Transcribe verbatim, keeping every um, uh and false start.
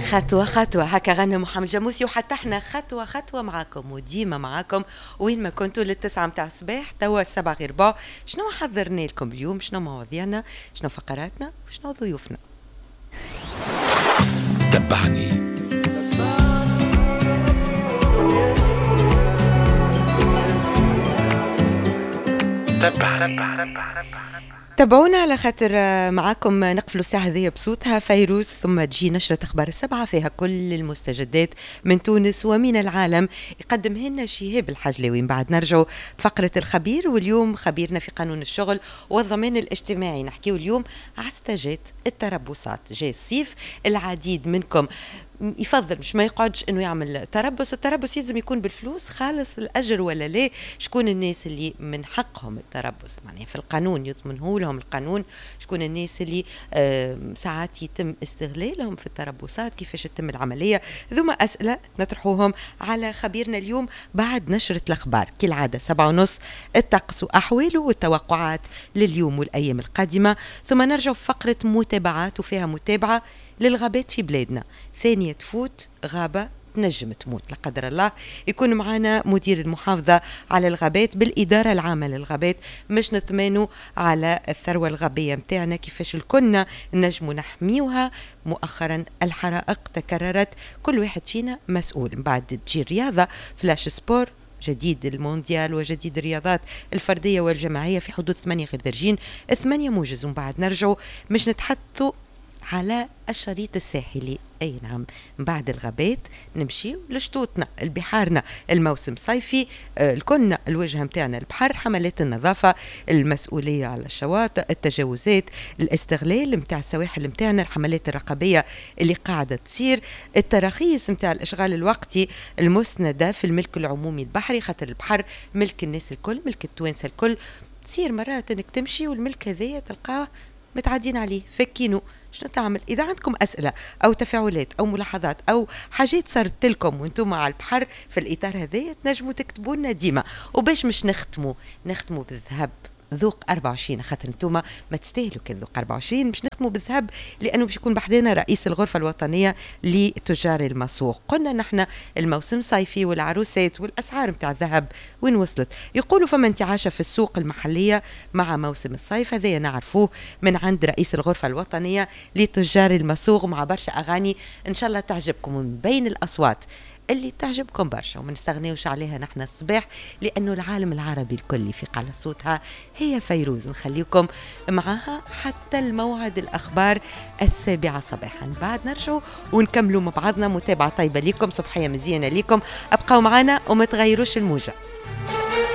خطوة خطوة هكا غنى محمد جاموسي، وحتى احنا خطوة خطوة معاكم وديما معاكم وين ما كنتوا للتسعة متاع الصباح توا السبعة غير ربع. شنو حضرنا لكم اليوم؟ شنو مواضيعنا؟ شنو فقراتنا؟ وشنو ضيوفنا؟ تبعني تبعني تابعونا على خاطر معاكم نقفلوا الساعة هذه بصوتها فيروز، ثم تجي نشرة أخبار السبعة فيها كل المستجدات من تونس ومن العالم، يقدم لنا شهاب الحجلاوي. من بعد نرجعوا فقرة الخبير، واليوم خبيرنا في قانون الشغل والضمان الاجتماعي. نحكيو اليوم على استجات التربصات. جاي الصيف، العديد منكم يفضل مش ما يقعدش انه يعمل تربص. التربص يلزم يكون بالفلوس خالص الاجر ولا لا؟ شكون الناس اللي من حقهم التربص؟ يعني في القانون يضمنه لهم القانون. شكون الناس اللي آه ساعات يتم استغلالهم في التربصات؟ كيفاش تتم العمليه؟ ذوما اسئله نطرحوهم على خبيرنا اليوم بعد نشره الاخبار كالعاده سبعة ونص، الطقس واحواله والتوقعات لليوم والايام القادمه، ثم نرجع في فقره متابعات وفيها متابعه للغابات في بلادنا. ثانية تفوت غابة تنجم تموت لا قدر الله. يكون معنا مدير المحافظة على الغابات بالإدارة العامة للغابات، مش نطمنوا على الثروة الغابية متاعنا كيفاش الكنا نجموا نحميوها. مؤخرا الحرائق تكررت، كل واحد فينا مسؤول. من بعد تجي الرياضة، فلاش سبور جديد المونديال وجديد الرياضات الفردية والجماعية في حدود ثمانية غير درجين، ثمانية موجز. ومن بعد نرجعوا مش نتحدثوا على الشريط الساحلي. أي نعم، بعد الغابات نمشي لشطوطنا البحارنا، الموسم صيفي. آه الكنا الوجهة متاعنا البحر، حملات النظافة، المسؤولية على الشواطئ، التجاوزات، الاستغلال متاع السواحل متاعنا، الحملات الرقابية اللي قاعدة تصير، التراخيص متاع الإشغال الوقتي المسندة في الملك العمومي البحري، خاطر البحر ملك الناس الكل، ملك التوانسة الكل. تصير مرات انك تمشي والملك هذية تلقاه متعدين عليه، فكينو. شنو تعمل؟ إذا عندكم أسئلة أو تفاعلات أو ملاحظات أو حاجات صارت لكم وانتم على البحر في الإطار هذا، تنجموا تكتبوا لنا ديما. وباش مش نختموا نختموا بالذهب ذوق أربعة وعشرين، خاطر انتوما ما تستاهلوا كذا ذوق أربعة وعشرين. مش نختموا بالذهب لأنه باش يكون بحدنا رئيس الغرفة الوطنية لتجار المسوق. قلنا نحن الموسم صيفي والعروسات والأسعار متاع الذهب وين وصلت. يقولوا فما انتعاشة في السوق المحلية مع موسم الصيف، هذا نعرفوه من عند رئيس الغرفة الوطنية لتجار المسوق، مع برشا أغاني إن شاء الله تعجبكم. من بين الأصوات اللي تعجبكم برشا وما نستغنيوش عليها نحن الصباح، لأنه العالم العربي الكل في على صوتها، هي فيروز. نخليكم معها حتى الموعد الأخبار السابعة صباحا. بعد نرجعوا ونكملوا مع بعضنا. متابعة طيبة لكم، صبحية مزيانة لكم، أبقوا معنا وما تغيروش الموجة.